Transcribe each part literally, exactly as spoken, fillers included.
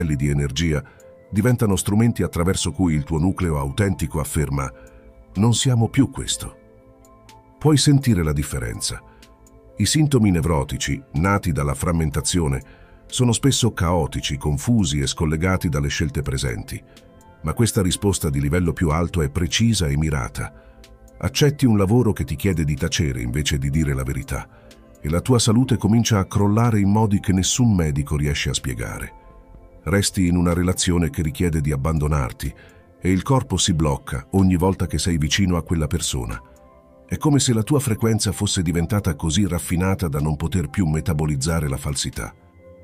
di energia diventano strumenti attraverso cui il tuo nucleo autentico afferma: non siamo più questo. Puoi sentire la differenza. I sintomi nevrotici, nati dalla frammentazione, sono spesso caotici, confusi e scollegati dalle scelte presenti. Ma questa risposta di livello più alto è precisa e mirata. Accetti un lavoro che ti chiede di tacere invece di dire la verità, e la tua salute comincia a crollare in modi che nessun medico riesce a spiegare. Resti in una relazione che richiede di abbandonarti e il corpo si blocca ogni volta che sei vicino a quella persona. È come se la tua frequenza fosse diventata così raffinata da non poter più metabolizzare la falsità.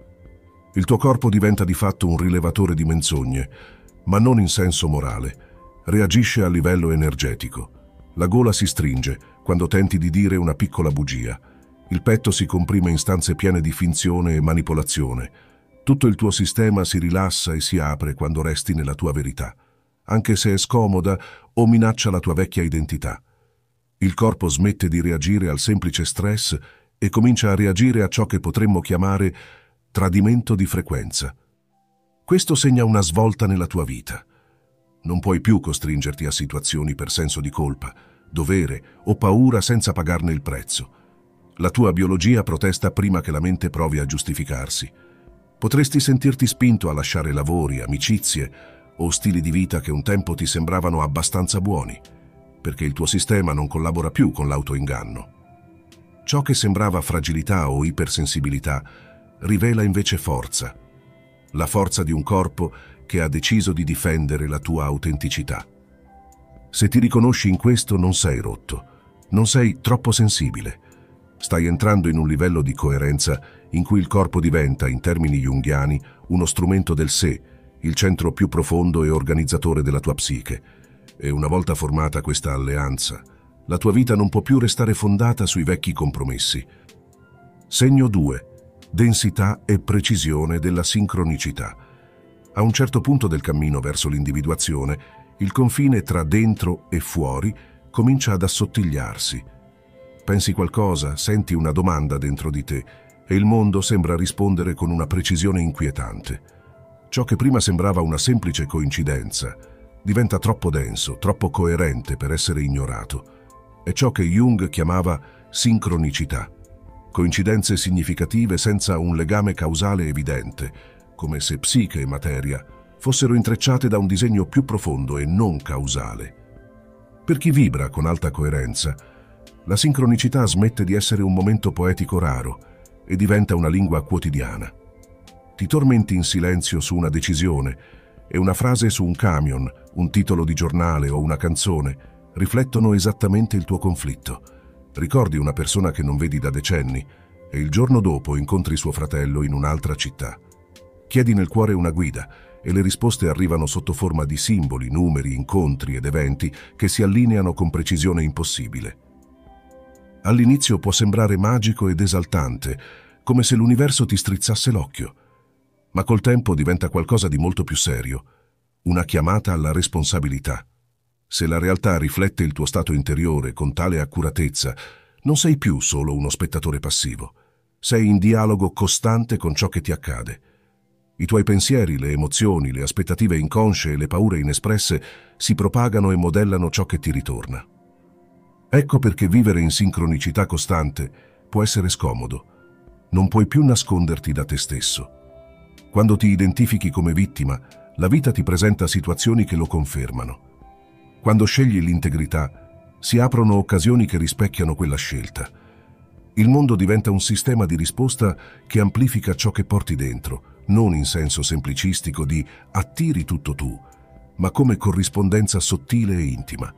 Il tuo corpo diventa di fatto un rilevatore di menzogne, ma non in senso morale. Reagisce a livello energetico. La gola si stringe quando tenti di dire una piccola bugia. Il petto si comprime in stanze piene di finzione e manipolazione. Tutto il tuo sistema si rilassa e si apre quando resti nella tua verità, anche se è scomoda o minaccia la tua vecchia identità. Il corpo smette di reagire al semplice stress e comincia a reagire a ciò che potremmo chiamare tradimento di frequenza. Questo segna una svolta nella tua vita. Non puoi più costringerti a situazioni per senso di colpa, dovere o paura senza pagarne il prezzo. La tua biologia protesta prima che la mente provi a giustificarsi. Potresti sentirti spinto a lasciare lavori, amicizie o stili di vita che un tempo ti sembravano abbastanza buoni, perché il tuo sistema non collabora più con l'autoinganno. Ciò che sembrava fragilità o ipersensibilità rivela invece forza, la forza di un corpo che ha deciso di difendere la tua autenticità. Se ti riconosci in questo, non sei rotto, non sei troppo sensibile. Stai entrando in un livello di coerenza in cui il corpo diventa, in termini junghiani, uno strumento del sé, il centro più profondo e organizzatore della tua psiche. E una volta formata questa alleanza, la tua vita non può più restare fondata sui vecchi compromessi. Segno due. Densità e precisione della sincronicità. A un certo punto del cammino verso l'individuazione, il confine tra dentro e fuori comincia ad assottigliarsi. Pensi qualcosa, senti una domanda dentro di te e il mondo sembra rispondere con una precisione inquietante. Ciò che prima sembrava una semplice coincidenza diventa troppo denso, troppo coerente per essere ignorato. È ciò che Jung chiamava sincronicità. Coincidenze significative senza un legame causale evidente, come se psiche e materia fossero intrecciate da un disegno più profondo e non causale. Per chi vibra con alta coerenza, la sincronicità smette di essere un momento poetico raro e diventa una lingua quotidiana. Ti tormenti in silenzio su una decisione e una frase su un camion, un titolo di giornale o una canzone riflettono esattamente il tuo conflitto. Ricordi una persona che non vedi da decenni e il giorno dopo incontri suo fratello in un'altra città. Chiedi nel cuore una guida e le risposte arrivano sotto forma di simboli, numeri, incontri ed eventi che si allineano con precisione impossibile. All'inizio può sembrare magico ed esaltante, come se l'universo ti strizzasse l'occhio, ma col tempo diventa qualcosa di molto più serio, una chiamata alla responsabilità. Se la realtà riflette il tuo stato interiore con tale accuratezza, non sei più solo uno spettatore passivo. Sei in dialogo costante con ciò che ti accade. I tuoi pensieri, le emozioni, le aspettative inconsce e le paure inespresse si propagano e modellano ciò che ti ritorna. Ecco perché vivere in sincronicità costante può essere scomodo. Non puoi più nasconderti da te stesso. Quando ti identifichi come vittima, la vita ti presenta situazioni che lo confermano. Quando scegli l'integrità, si aprono occasioni che rispecchiano quella scelta. Il mondo diventa un sistema di risposta che amplifica ciò che porti dentro, non in senso semplicistico di attiri tutto tu, ma come corrispondenza sottile e intima.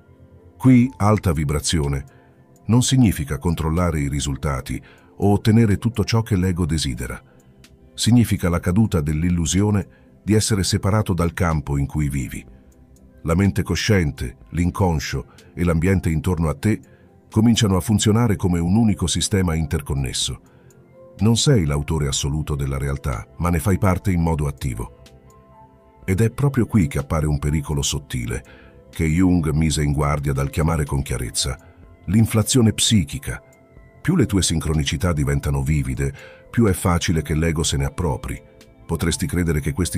Qui alta vibrazione non significa controllare i risultati o ottenere tutto ciò che l'ego desidera. Significa la caduta dell'illusione di essere separato dal campo in cui vivi. La mente cosciente, l'inconscio e l'ambiente intorno a te cominciano a funzionare come un unico sistema interconnesso. Non sei l'autore assoluto della realtà, ma ne fai parte in modo attivo. Ed è proprio qui che appare un pericolo sottile, che Jung mise in guardia dal chiamare con chiarezza: l'inflazione psichica. Più le tue sincronicità diventano vivide, più è facile che l'ego se ne appropri. Potresti credere che questi